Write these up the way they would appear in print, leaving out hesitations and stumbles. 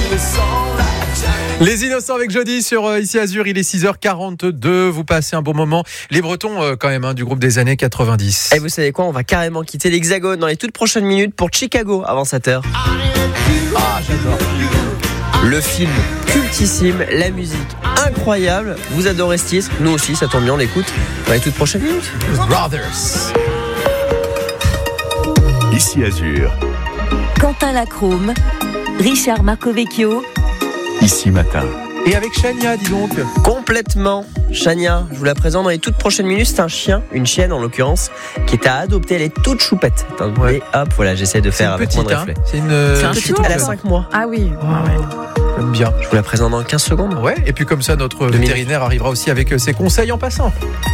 Les Innocents avec Jody sur Ici Azur, il est 6h42, vous passez un bon moment. Les Bretons quand même, du groupe des années 90. Et vous savez quoi, on va carrément quitter l'Hexagone dans les toutes prochaines minutes pour Chicago avant 7h. Ah, j'adore. Le film cultissime, la musique incroyable. Vous adorez ce titre, nous aussi, ça tombe bien, on l'écoute dans les toutes prochaines minutes. Brothers. Ici Azur, Quentin Lacrome, Richard Marcovecchio. Ici Matin. Et avec Chania, dis donc. Complètement. Chania, je vous la présente dans les toutes prochaines minutes. C'est un chien, une chienne en l'occurrence, qui est à adopter. Elle est toute choupette. Attendez, Ouais. hop, voilà, j'essaie de faire C'est une avec petite, moins de reflets. C'est un une chiot. Elle a 5 mois. Ah oui. J'aime bien. Je vous la présente dans 15 secondes. Ouais, et puis comme ça, notre 2 minutes. vétérinaire arrivera aussi avec ses conseils en passant.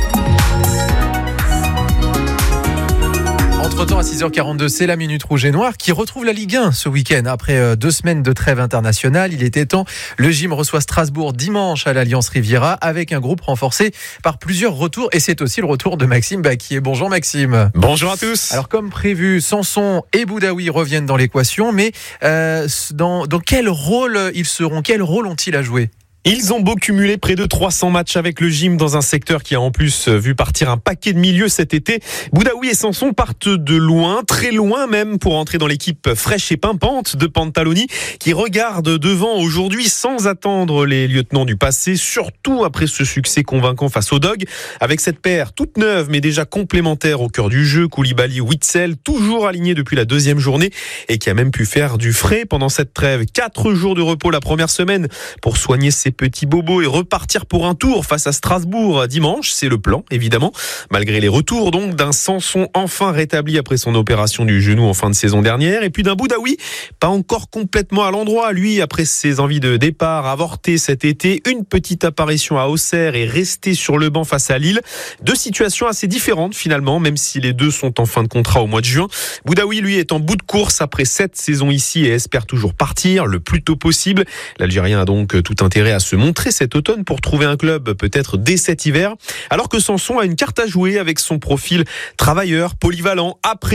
Entre-temps, à 6h42, c'est la Minute Rouge et Noire qui retrouve la Ligue 1 ce week-end. Après 2 semaines de trêve internationale, il était temps. Le gym reçoit Strasbourg dimanche à l'Alliance Riviera avec un groupe renforcé par plusieurs retours. Et c'est aussi le retour de Maxime Baquier. Bonjour Maxime. Bonjour à tous. Alors comme prévu, Sanson et Boudaoui reviennent dans l'équation, mais dans quel rôle ils seront ? Quel rôle ont-ils à jouer ? Ils ont beau cumuler près de 300 matchs avec le gym dans un secteur qui a en plus vu partir un paquet de milieux cet été. Boudaoui et Sanson partent de loin, très loin même, pour entrer dans l'équipe fraîche et pimpante de Pantaloni qui regarde devant aujourd'hui sans attendre les lieutenants du passé, surtout après ce succès convaincant face aux Dogs. Avec cette paire toute neuve mais déjà complémentaire au cœur du jeu, Koulibaly-Witsel, toujours aligné depuis la 2e journée et qui a même pu faire du frais pendant cette trêve. 4 jours de repos la première semaine pour soigner ses petits bobos et repartir pour un tour face à Strasbourg dimanche, c'est le plan évidemment, malgré les retours donc d'un Sanson enfin rétabli après son opération du genou en fin de saison dernière et puis d'un Boudaoui pas encore complètement à l'endroit, lui après ses envies de départ avortées cet été, une petite apparition à Auxerre et resté sur le banc face à Lille. 2 situations assez différentes finalement, même si les deux sont en fin de contrat au mois de juin. Boudaoui lui est en bout de course après 7 saisons ici et espère toujours partir le plus tôt possible. L'Algérien a donc tout intérêt à se montrer cet automne pour trouver un club peut-être dès cet hiver, alors que Sanson a une carte à jouer avec son profil travailleur, polyvalent, après